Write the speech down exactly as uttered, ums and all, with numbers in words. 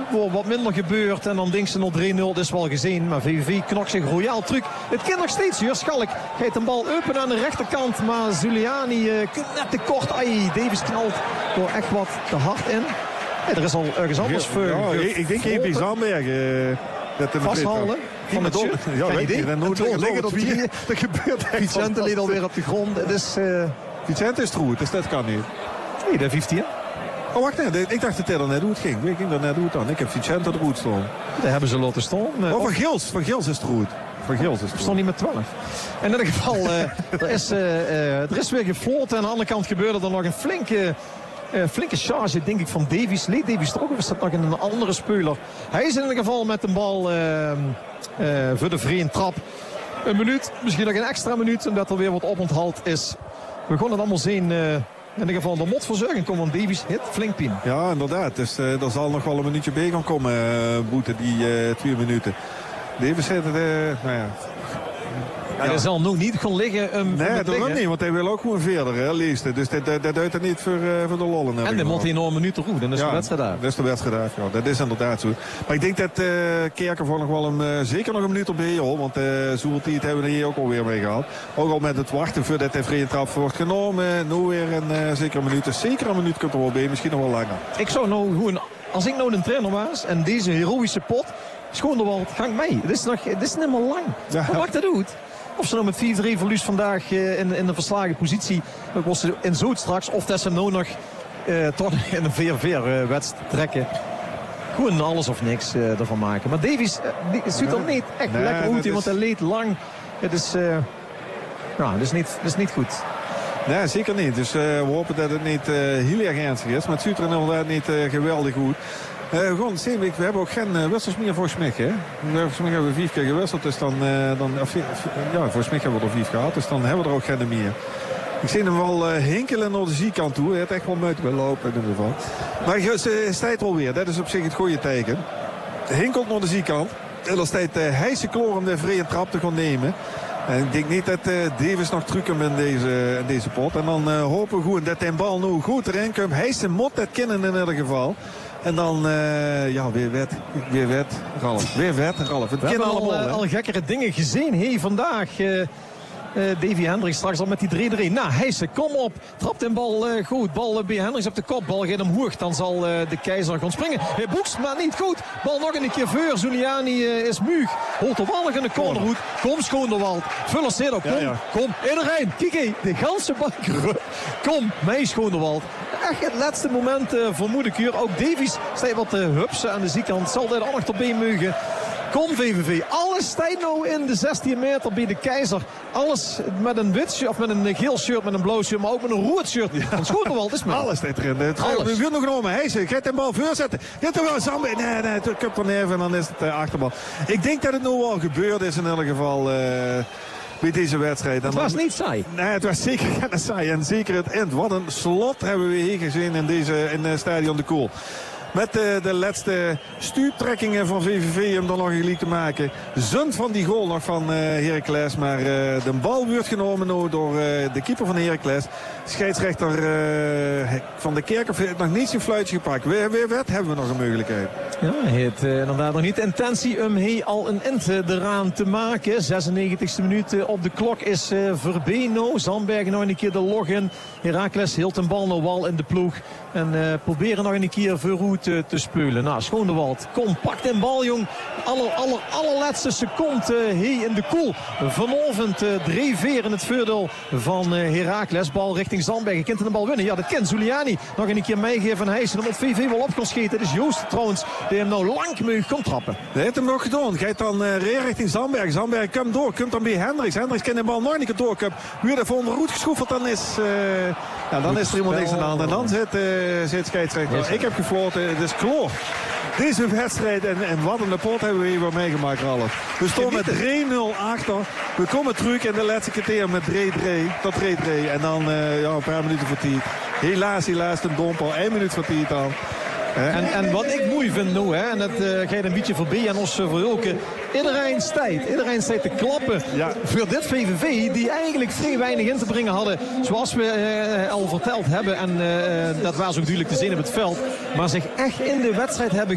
wordt wat minder gebeurd. En dan denkt ze nog drie nul, dat is wel gezien. Maar V V V knokt zich royaal truc. Het kan nog steeds hier. Schalk geeft een bal open aan de rechterkant. Maar Zuliani uh, net te kort. Ai, Davies knalt door echt wat te hard in. Hey, er is al ergens anders voor. Ja, ik, ik denk even Zandberg. Uh, Vasthalen van het shirt. Ja, weet je. Dan moet je liggen op die. Dat gebeurt echt. Vicente ligt alweer op de grond. Het is... Uh... Vicente is troe, dus dat kan niet. Nee, dat heeft hij. Oh, wacht, nee, ik dacht dat hij er net hoe het ging. Ik ging er net hoe het dan. Ik heb Vicente er goed staan. Daar hebben ze laten staan. Uh, oh, van Gils. Van Gils is het goed. Van Gils is het stond niet met twaalf. In ieder geval, uh, er, is, uh, uh, er is weer gefloten. Aan de andere kant gebeurde er nog een flinke... Uh, flinke charge, denk ik, van Davies. Leed Davies toch? Of is dat nog een andere speler? Hij is in ieder geval met de bal uh, uh, voor de vrije trap. Een minuut, misschien nog een extra minuut. Omdat er weer wat oponthaald is. We gaan het allemaal zien. Uh, in ieder geval de motverzorging komt van Davies. Hit flink pien. Ja, inderdaad. Dus uh, er zal nog wel een minuutje bij gaan komen, uh, Boete, die uh, twee minuten. Davies zit het, uh, nou ja... Ja, ja. Hij zal nog niet gaan liggen. Um, nee, dat ook niet, want hij wil ook gewoon verder, hè, leest. Dus dat, dat, dat duidt het niet voor, uh, voor de lollen. En dan moet hij nog een minuut terug. Dan is ja, de wedstrijd af. Dat is de wedstrijd af, ja. Dat is inderdaad zo. Maar ik denk dat uh, Kerkenvoort nog wel een, uh, zeker nog een minuut op heeft, hoor. Want uh, zoveel tijd hebben we er hier ook alweer mee gehad. Ook al met het wachten voordat de vrije trap wordt genomen. Nu weer een uh, zeker een minuut. Dus zeker een minuut komt er wel bij, misschien nog wel langer. Ik zou nou gewoon, als ik nou een trainer was en deze heroïsche pot, Schoonderwald, gang mee. Het is nog, het is niet meer lang. Ja. Hoe maakt dat uit? Of ze nou met vier drie verlies vandaag uh, in, in de verslagen positie. Dat was ze in Zoet straks. Of dat ze hem nou nog uh, toch in een vier vier uh, wedstrijd trekken. Gewoon alles of niks uh, ervan maken. Maar Davies uh, ziet er niet echt nee, lekker uit. Is... Want hij leed lang. Het is, uh, nou, het is, niet, het is niet goed. Nee, zeker niet. Dus uh, we hopen dat het niet uh, heel erg ernstig is. Maar het ziet er inderdaad niet uh, geweldig goed. Uh, gewoon, we hebben ook geen uh, wissels meer voor Smich, hè? Volgens mij hebben we vijf keer gewisseld, dus dan, uh, dan of, ja, voor Smich hebben we er vijf gehad, dus dan hebben we er ook geen meer. Ik zie hem wel uh, hinkelen naar de zijkant toe. Hij heeft echt wel uit willen lopen in ieder geval. Maar hij staat wel weer, dat is op zich het goede teken. Hinkelt naar de zijkant. En dan staat uh, Heijse kloor om de vrije trap te gaan nemen. En ik denk niet dat uh, Davis nog truc hem in deze, in deze pot. En dan uh, hopen we goed dat hij bal nu goed erin komt. Heijse moet dat kennen in ieder geval. En dan, uh, ja, weer wet. Weer wet, Ralf. Weer wet, Ralf. Het We hebben allemaal, al, uh, al gekkere dingen gezien hey, vandaag. Uh, uh, Davy Hendricks straks al met die drie drie. Nou, Heijse, kom op. Trapt een bal uh, goed. Bal uh, bij Hendricks op de kop. Bal gaat hem hoog. Dan zal uh, de Keizer gaan springen. Hij boekst, maar niet goed. Bal nog een keer voor. Zuliani uh, is muug. Holt de Wallig in de cornerhoed. Kom Schoonderwald. Vullers zit op. Kom, ja, ja. kom. Iedereen. Kijk hé. De ganse bank. Kom. Mij Schoonderwald. Echt het laatste moment uh, vermoed ik hier. Ook Davies staat wat te hupsen aan de zijkant. Zal dit ook nog erbij mogen. Kom V V V. Alles staat nou in de zestien meter bij de Keizer. Alles met een wit shirt, of met een geel shirt, met een blauw shirt, maar ook met een rood shirt. Ja. Van Schoonderwald is maar. Alles staat erin. Het we willen nog genomen. Hij zegt, gaat de bal voorzetten. Gaat er wel Zambe. Nee, nee, het kupt er neer en dan is het uh, achterbal. Ik denk dat het nu al gebeurd is in ieder geval. Uh, bij deze wedstrijd. Het was niet saai. Nee, het was zeker geen saai. En zeker het eind. Wat een slot hebben we hier gezien in deze in het Stadion de Koel. Met de, de laatste stuurtrekkingen van V V V om dan nog een gelijk te maken. Zund van die goal nog van uh, Heracles. Maar uh, de bal wordt genomen nou door uh, de keeper van Heracles. Scheidsrechter uh, Van de Kerkhof heeft nog niet zijn fluitje gepakt. Weer, weer wet hebben we nog een mogelijkheid. Ja, hij heeft uh, inderdaad nog niet de intentie om hij al een end eraan te maken. zesennegentigste minuut uh, op de klok is uh, voorbij nou. Zandbergen nog een keer de log-in. Heracles hield een bal nou wel in de ploeg. En uh, proberen nog een keer vooruit uh, te spelen. Nou, Schoonderwald, kom, pak den bal, jong. Aller, aller, allerlaatste seconde uh, hij in de koel. Vanavond uh, drie vier in het voordeel van uh, Heracles. Bal richting Zandbergen. Kent de bal winnen? Ja, dat kent Zuliani. Nog een keer meegeven van Heijsen. Dan moet V V wel op gaan scheten. Het is Joost trouwens die hem nou lang mee komt trappen. Hij heeft hem nog gedaan. Gaat dan uh, richting Zandbergen. Zandbergen komt door. Komt dan bij Hendricks. Hendricks kan de bal nog niet keer doorkomen. Weer even onder roet geschoefeld. Dan is, uh, ja, dan is er iemand niks aan de hand. En dan zit, uh, zit scheidsrechter. Yes. Ik heb gefloten. Het is kloor. Deze wedstrijd en, en wat een pot hebben we hier weer meegemaakt, Ralf. We stonden met drie nul achter. We komen terug in de laatste keer met drie drie. Tot drie drie. En dan uh, ja, een paar minuten voor tien. Helaas, helaas een domper. één minuut voor tien dan. En, en wat ik mooi vind nu, hè, en dat uh, gaat een beetje voorbij aan ons uh, verhulken. Iedereen staat, iedereen staat te klappen ja. voor dit V V V die eigenlijk vrij weinig in te brengen hadden. Zoals we uh, al verteld hebben. En uh, dat was ook duidelijk te zien op het veld. Maar zich echt in de wedstrijd hebben